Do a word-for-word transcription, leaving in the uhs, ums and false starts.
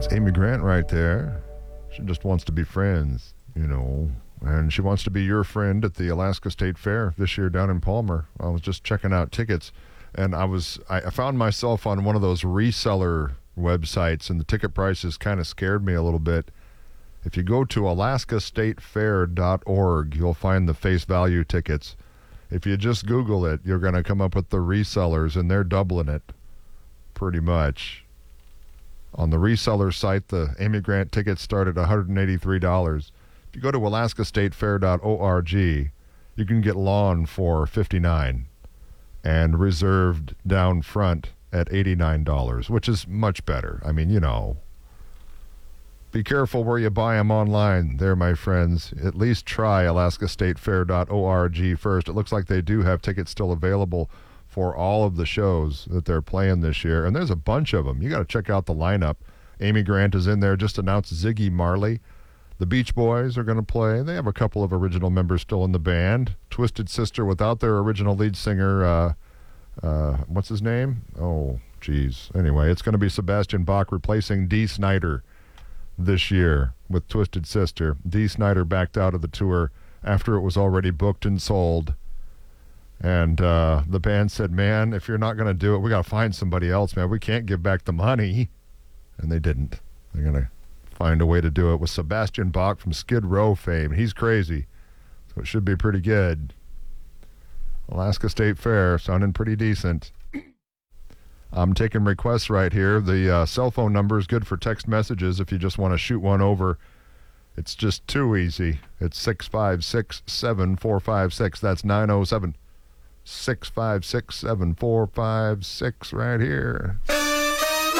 That's Amy Grant right there. She just wants to be friends, you know. And she wants to be your friend at the Alaska State Fair this year down in Palmer. I was just checking out tickets, and I was I found myself on one of those reseller websites, and the ticket prices kind of scared me a little bit. If you go to alaska state fair dot org, you'll find the face value tickets. If you just Google it, you're going to come up with the resellers, and they're doubling it pretty much. On the reseller site, the Amy Grant tickets start at one hundred eighty-three dollars. If you go to alaska state fair dot org, you can get lawn for fifty-nine dollars and reserved down front at eighty-nine dollars, which is much better. I mean, you know. Be careful where you buy them online there, my friends. At least try alaska state fair dot org first. It looks like they do have tickets still available for all of the shows that they're playing this year. And there's a bunch of them. You got to check out the lineup. Amy Grant is in there. Just announced Ziggy Marley. The Beach Boys are going to play. They have a couple of original members still in the band. Twisted Sister without their original lead singer. Uh, uh, what's his name? Oh, geez. Anyway, it's going to be Sebastian Bach replacing Dee Snider this year with Twisted Sister. Dee Snider backed out of the tour after it was already booked and sold. And uh, the band said, man, if you're not going to do it, we got to find somebody else, man. We can't give back the money. And they didn't. They're going to find a way to do it with Sebastian Bach from Skid Row fame. He's crazy, so it should be pretty good. Alaska State Fair, sounding pretty decent. I'm taking requests right here. The uh, cell phone number is good for text messages if you just want to shoot one over. It's just too easy. It's six five six, seven four five six. That's nine oh seven, six five six, seven four five six right here.